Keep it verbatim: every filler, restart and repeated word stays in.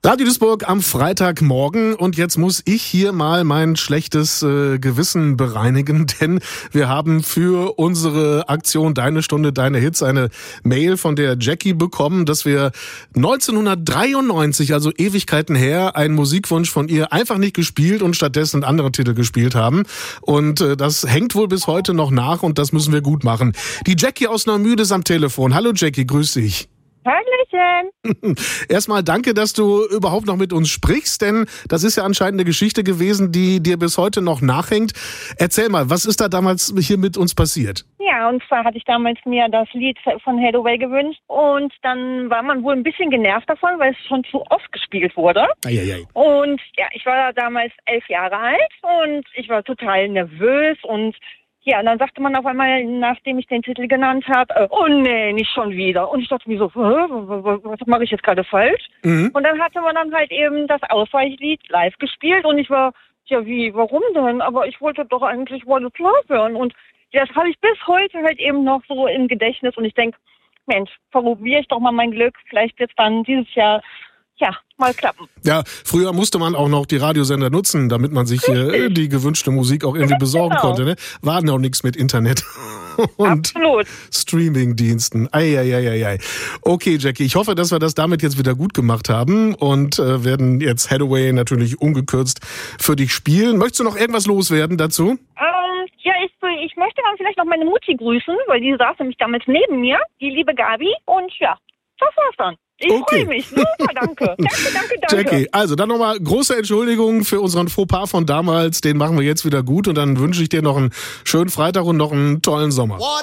Radio Duisburg am Freitagmorgen und jetzt muss ich hier mal mein schlechtes äh, Gewissen bereinigen, denn wir haben für unsere Aktion Deine Stunde, Deine Hits eine Mail von der Jackie bekommen, dass wir neunzehnhundertdreiundneunzig, also Ewigkeiten her, einen Musikwunsch von ihr einfach nicht gespielt und stattdessen andere Titel gespielt haben. Und äh, das hängt wohl bis heute noch nach und das müssen wir gut machen. Die Jackie aus Neumüde ist am Telefon. Hallo Jackie, grüß dich. Hallöchen. Erstmal danke, dass du überhaupt noch mit uns sprichst, denn das ist ja anscheinend eine Geschichte gewesen, die dir bis heute noch nachhängt. Erzähl mal, was ist da damals hier mit uns passiert? Ja, und zwar hatte ich damals mir das Lied von Hathaway gewünscht und dann war man wohl ein bisschen genervt davon, weil es schon zu oft gespielt wurde. Eieiei. Und ja, ich war damals elf Jahre alt und ich war total nervös und ja, und dann sagte man auf einmal, nachdem ich den Titel genannt habe, äh, oh nee, nicht schon wieder. Und ich dachte mir so, was mache ich jetzt gerade falsch? Mhm. Und dann hatte man dann halt eben das Ausweichlied live gespielt und ich war, ja wie, warum denn? Aber ich wollte doch eigentlich What is Love hören. Und das habe ich bis heute halt eben noch so im Gedächtnis und ich denke, Mensch, probiere ich doch mal mein Glück. Vielleicht wird es dann dieses Jahr ja, mal klappen. Ja, früher musste man auch noch die Radiosender nutzen, damit man sich äh, die gewünschte Musik auch irgendwie besorgen genau. konnte. Ne? War noch nichts mit Internet und Absolut. Streamingdiensten. Eieieiei. Okay, Jackie, ich hoffe, dass wir das damit jetzt wieder gut gemacht haben und äh, werden jetzt Hathaway natürlich ungekürzt für dich spielen. Möchtest du noch irgendwas loswerden dazu? Ähm, ja, ich, ich möchte dann vielleicht noch meine Mutti grüßen, weil die saß nämlich damals neben mir, die liebe Gabi. Und ja, das war's dann. Ich okay. freue mich. Super, danke. Danke, danke, danke. Jackie, also dann nochmal große Entschuldigung für unseren Fauxpas von damals. Den machen wir jetzt wieder gut und dann wünsche ich dir noch einen schönen Freitag und noch einen tollen Sommer.